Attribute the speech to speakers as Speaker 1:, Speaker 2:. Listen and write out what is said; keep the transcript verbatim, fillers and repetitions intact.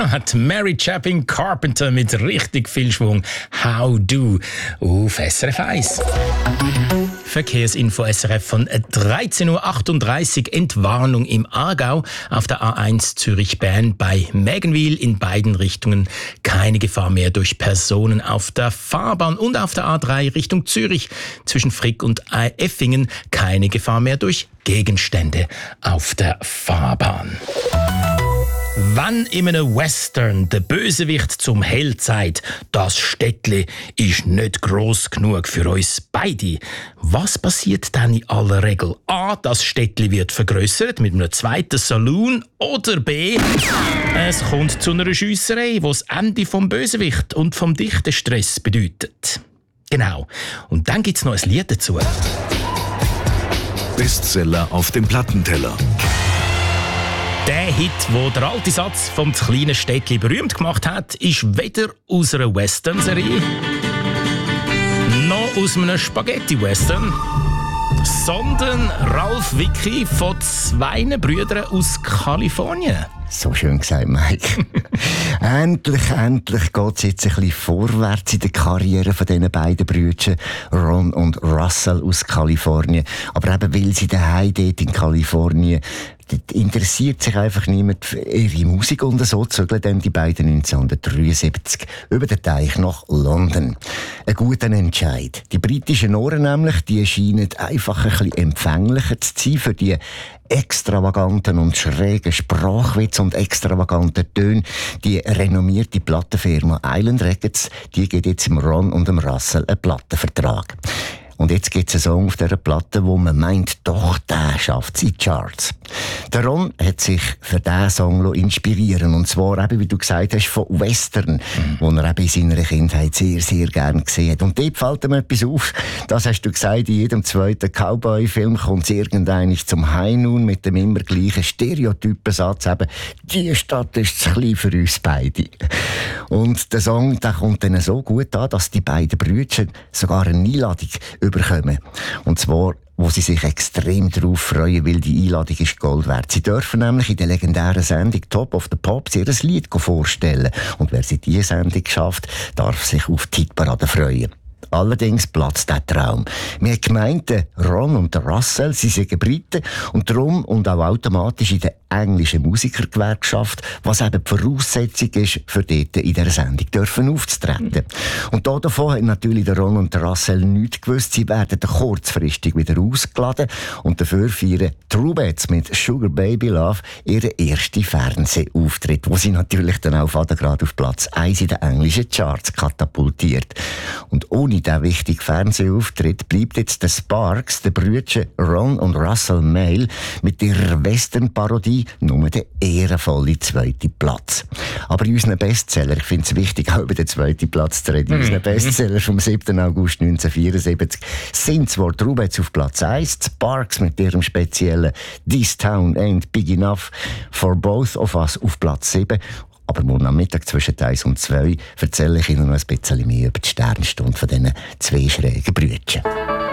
Speaker 1: Da hat Mary Chapin Carpenter mit richtig viel Schwung «How Do» auf S R F eins. Verkehrsinfo S R F von dreizehn Uhr achtunddreißig. Entwarnung im Aargau auf der A eins Zürich-Bern bei Mägenwil in beiden Richtungen. Keine Gefahr mehr durch Personen auf der Fahrbahn und auf der A drei Richtung Zürich zwischen Frick und Effingen. Keine Gefahr mehr durch Gegenstände auf der Fahrbahn. Wenn in einem Western der Bösewicht zum Held sagt, das Städtli ist nicht gross genug für uns beide, was passiert dann in aller Regel? A. Das Städtli wird vergrössert mit einem zweiten Saloon oder B. Es kommt zu einer Schiesserei, die das Ende vom Bösewicht und vom dichten Stress bedeutet. Genau. Und dann gibt's noch ein Lied dazu.
Speaker 2: Bestseller auf dem Plattenteller.
Speaker 1: Der Hit, wo der alte Satz vom kleinen Städtli berühmt gemacht hat, ist weder aus einer Western-Serie noch aus einem Spaghetti-Western, sondern Ralph Vicky von zwei Brüdern aus Kalifornien.
Speaker 3: So schön gesagt, Mike. endlich, endlich geht es jetzt ein bisschen vorwärts in der Karriere von diesen beiden Brüdern, Ron und Russell aus Kalifornien. Aber eben, weil sie daheim dort in Kalifornien, dort interessiert sich einfach niemand für ihre Musik und so zögeln dann die beiden neunzehnhundertdreiundsiebzig über den Teich nach London. Ein guter Entscheid. Die britischen Ohren nämlich, die scheinen einfach ein bisschen empfänglicher zu sein für die extravaganten und schrägen Sprachwitze und extravaganten Töne. Die renommierte Plattenfirma Island Records, die gibt jetzt dem Ron und dem Russell einen Plattenvertrag. Und jetzt gibt es einen Song auf dieser Platte, wo man meint, doch, der schafft es in die Charts. Der Ron hat sich für diesen Song inspirieren und zwar eben, wie du gesagt hast, von Western, mhm. wo er eben in seiner Kindheit sehr, sehr gerne gesehen hat. Und dort fällt ihm etwas auf. Das hast du gesagt, in jedem zweiten Cowboy-Film kommt es irgendeinig zum High Noon mit dem immer gleichen Stereotypensatz, eben, die Stadt ist zu klein für uns beide. Und der Song, der kommt dann so gut an, dass die beiden Brüder sogar eine Einladung überkommen. Und zwar, wo sie sich extrem darauf freuen, weil die Einladung ist Gold wert. Sie dürfen nämlich in der legendären Sendung Top of the Pops ihr Lied vorstellen. Und wer sie diese Sendung schafft, darf sich auf die Hitparade freuen. Allerdings platzt der Traum. Wir haben gemeint, Ron und Russell, sie sind Briten und darum und auch automatisch in der englischen Musikergewerkschaft, was eben die Voraussetzung ist, für dort in dieser Sendung dürfen aufzutreten. Und da davon haben natürlich der Ron und der Russell nichts gewusst. Sie werden kurzfristig wieder ausgeladen und dafür feiern die Rubettes mit Sugar Baby Love ihren ersten Fernsehauftritt, wo sie natürlich dann auch gerade auf Platz eins in den englischen Charts katapultiert. Und ohne diesen wichtigen Fernsehauftritt bleibt jetzt der Sparks, der Brüder Ron und Russell Mail, mit ihrer Western-Parodie nur der ehrenvolle zweite Platz. Aber in unseren Bestseller, ich finde es wichtig, auch über den zweiten Platz zu reden, in unseren Bestseller vom siebten August neunzehnhundertvierundsiebzig sind zwar die Rubettes auf Platz eins, die Sparks mit ihrem speziellen «This Town Ain't Big Enough» for Both of Us auf Platz sieben. Aber morgen am Mittag zwischen eins und zwei erzähle ich Ihnen noch ein bisschen mehr über die Sternstunde von diesen zwei schrägen Brüdern.